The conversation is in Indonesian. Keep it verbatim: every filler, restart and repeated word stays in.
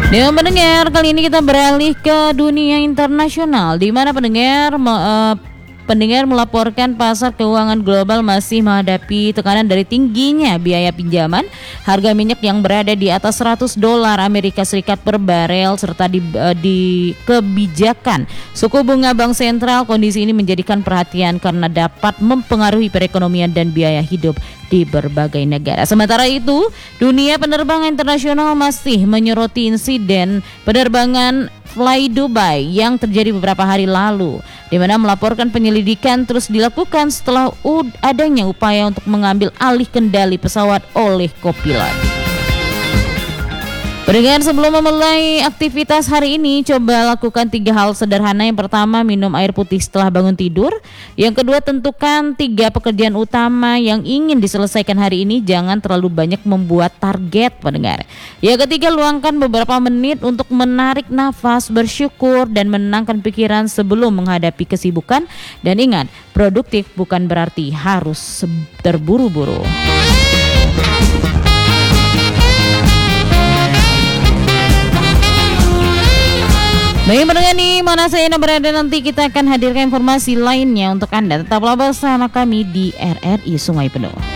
Ya pendengar, kali ini kita beralih ke dunia internasional, di mana pendengar me- eh, pendengar melaporkan pasar keuangan global masih menghadapi tekanan dari tingginya biaya pinjaman, harga minyak yang berada di atas seratus dolar Amerika Serikat per barel, serta di, eh, di kebijakan suku bunga bank sentral. Kondisi ini menjadikan perhatian karena dapat mempengaruhi perekonomian dan biaya hidup di berbagai negara. Sementara itu, dunia penerbangan internasional masih menyoroti insiden penerbangan Fly Dubai yang terjadi beberapa hari lalu, di mana melaporkan penyelidikan terus dilakukan setelah ud- adanya upaya untuk mengambil alih kendali pesawat oleh kopilot. Pendengar, sebelum memulai aktivitas hari ini, coba lakukan tiga hal sederhana. Yang pertama, minum air putih setelah bangun tidur. Yang kedua, tentukan tiga pekerjaan utama yang ingin diselesaikan hari ini. Jangan terlalu banyak membuat target, pendengar. Yang ketiga, luangkan beberapa menit untuk menarik nafas, bersyukur, dan menenangkan pikiran sebelum menghadapi kesibukan. Dan ingat, produktif bukan berarti harus terburu-buru. Baik pendengar nih, mana saya yang berada, nanti kita akan hadirkan informasi lainnya untuk Anda. Tetaplah bersama kami di R R I Sungai Penuh.